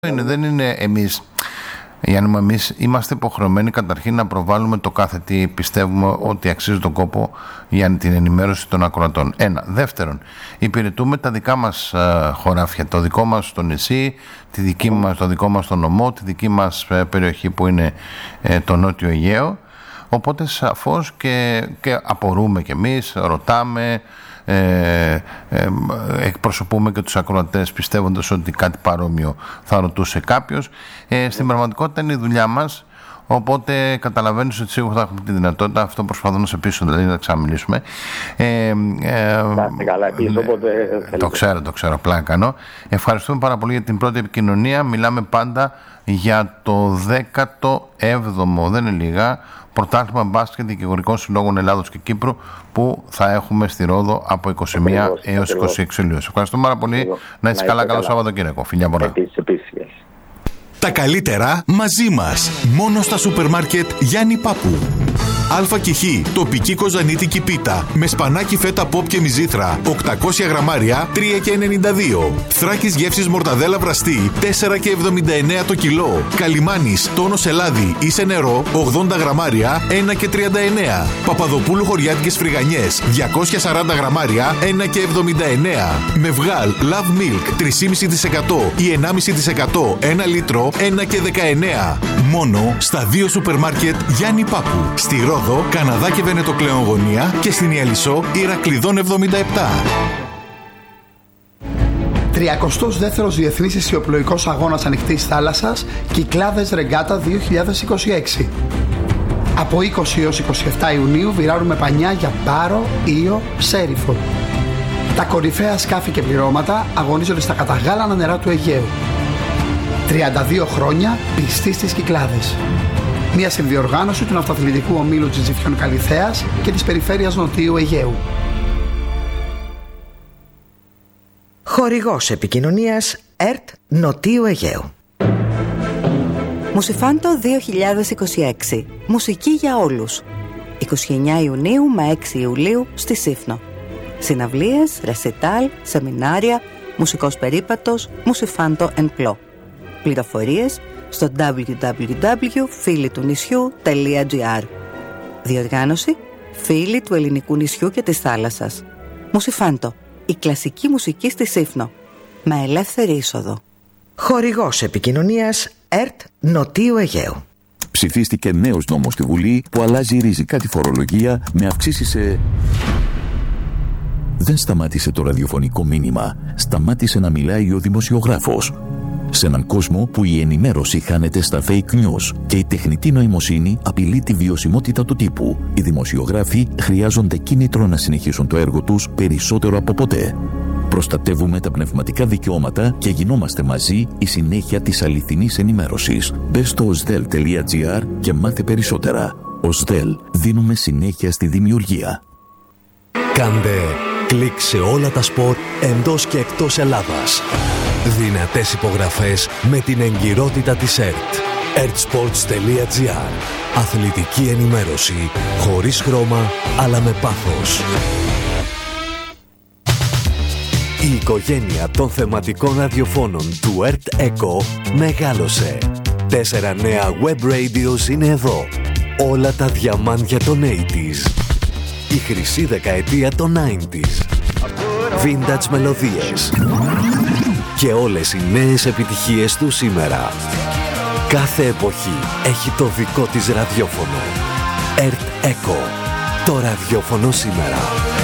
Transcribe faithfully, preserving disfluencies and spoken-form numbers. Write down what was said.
Είναι, δεν είναι εμείς, Γιάννη, εμείς είμαστε υποχρεωμένοι καταρχήν να προβάλλουμε το κάθε τι πιστεύουμε ότι αξίζει τον κόπο για την ενημέρωση των ακροατών. Ένα. Δεύτερον, υπηρετούμε τα δικά μας uh, χωράφια, το δικό μας το νησί, τη δική μας, το δικό μας το νομό, τη δική μας uh, περιοχή που είναι uh, το Νότιο Αιγαίο. Οπότε σαφώς και, και απορούμε κι εμείς, ρωτάμε, Ε, ε, εκπροσωπούμε και τους ακροατές πιστεύοντας ότι κάτι παρόμοιο θα ρωτούσε κάποιος. Ε, στην πραγματικότητα είναι η δουλειά μας, οπότε καταλαβαίνεις ότι σίγουρα θα έχουμε τη δυνατότητα, αυτό προσπαθώ να σε πείσω, δηλαδή να ξαναμιλήσουμε. Ε, ε, καλά, επίσης, οπότε το ξέρω, το ξέρω, απλά κάνω. Ευχαριστούμε πάρα πολύ για την πρώτη επικοινωνία. Μιλάμε πάντα για το δέκατο έβδομο, δεν είναι λίγα, πρωτάθλημα μπάσκετ δικηγορικών συλλόγων Ελλάδος και Κύπρου που θα έχουμε στη Ρόδο από είκοσι μία ακριβώς, έως είκοσι έξι Ιουλίου. Ευχαριστούμε πάρα πολύ. Ακριβώς. Να είσαι καλά, καλό Σαββατοκύριακο. Φιλιά πολλά. Επίσης, επίσης. Τα καλύτερα μαζί μας. Μόνο στα σούπερ μάρκετ Γιάννη Πάπου. Α και Χ, τοπική κοζανίτικη πίτα με σπανάκι φέτα ποπ και μυζήθρα οκτακόσια γραμμάρια τρία και ενενήντα δύο. Θράκης γεύσης μορταδέλα βραστή τέσσερα και εβδομήντα εννέα το κιλό. Καλιμάνης τόνος ελάδι ή σε νερό ογδόντα γραμμάρια ένα και τριάντα εννέα. Παπαδοπούλου χωριάτικες φρυγανιές διακόσια σαράντα γραμμάρια ένα και εβδομήντα εννέα. Μευγάλ Love Milk τρία κόμμα πέντε τοις εκατό ή ένα κόμμα πέντε τοις εκατό ένα λίτρο ένα και δεκαεννέα. Μόνο στα δύο σούπερ μάρκετ Γιάννη Πάπου. Στη Ρόδο, Καναδά και Βενετοκλέον γωνία και στην Ιαλισσό Ηρακλειδών εβδομήντα επτά. τριακοστός δεύτερος Διεθνής Ισιοπλοϊκός Αγώνας Ανοιχτής Θάλασσας Κυκλάδες Ρεγκάτα δύο χιλιάδες είκοσι έξι. Από είκοσι έως είκοσι επτά Ιουνίου βυράρουμε πανιά για Πάρο, Ήο, Σέριφο. Τα κορυφαία σκάφη και πληρώματα αγωνίζονται στα καταγάλανα νερά του Αιγαίου. τριάντα δύο χρόνια πιστοί στις Κυκλάδες. Μια συνδιοργάνωση του Ναυτοαθλητικού Ομίλου Τζιτζιφιών Καλιθέας και της Περιφέρειας Νοτίου Αιγαίου. Χορηγός επικοινωνίας ΕΡΤ Νοτίου Αιγαίου. Μουσιφάντο δύο χιλιάδες είκοσι έξι. Μουσική για όλους. είκοσι εννέα Ιουνίου με έξι Ιουλίου στη Σύφνο. Συναυλίες, ρεσιτάλ, σεμινάρια, μουσικός περίπατος, Μουσιφάντο εν πλώ. Πληροφορίες στο double-u double-u double-u τελεία φίλοι του νησιού τελεία τζι άρ. Διοργάνωση Φίλοι του Ελληνικού Νησιού και της Θάλασσας. Μουσιφάντο, η κλασική μουσική στη Σύφνο. Με ελεύθερη είσοδο. Χορηγός επικοινωνίας ΕΡΤ Νοτίου Αιγαίου. Ψηφίστηκε νέος νόμος στη Βουλή που αλλάζει ριζικά τη φορολογία με αυξήσεις σε... Δεν σταμάτησε το ραδιοφωνικό μήνυμα. Σταμάτησε να μιλάει ο δημοσιογράφος. Σε έναν κόσμο που η ενημέρωση χάνεται στα fake news και η τεχνητή νοημοσύνη απειλεί τη βιωσιμότητα του τύπου, οι δημοσιογράφοι χρειάζονται κίνητρο να συνεχίσουν το έργο τους περισσότερο από ποτέ. Προστατεύουμε τα πνευματικά δικαιώματα και γινόμαστε μαζί η συνέχεια της αληθινής ενημέρωσης. Μπες στο οσδέλ τελεία τζι άρ και μάθε περισσότερα. οσδέλ, δίνουμε συνέχεια στη δημιουργία. Κάντε κλικ σε όλα τα σπορ εντός και εκτός Ελλάδας. Δυνατές υπογραφές με την εγκυρότητα της ΕΡΤ. ερτ-σπορτς τελεία τζι άρ. Αθλητική ενημέρωση χωρίς χρώμα αλλά με πάθος. Η οικογένεια των θεματικών ραδιοφώνων του ΕΡΤ Echo μεγάλωσε. Τέσσερα νέα web radios είναι εδώ. Όλα τα διαμάντια των ογδόντα. Η χρυσή δεκαετία των ενενήντα. Vintage μελωδίες. Και όλες οι νέες επιτυχίες του σήμερα. Κάθε εποχή έχει το δικό της ραδιόφωνο. ΕΡΤ Echo. Το ραδιόφωνο σήμερα.